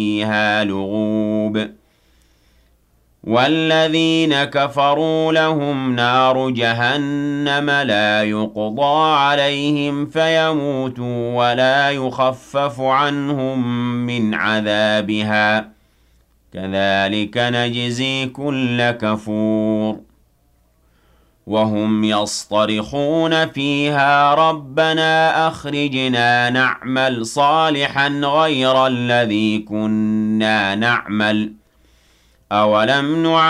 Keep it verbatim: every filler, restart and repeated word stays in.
فيها لغوب والذين كفروا لهم نار جهنم لا يقضى عليهم فيموتوا ولا يخفف عنهم من عذابها كذلك نجزي كل كفور وهم يصطرخون فيها ربنا أخرجنا نعمل صالحا غير الذي كنا نعمل أولم نعمل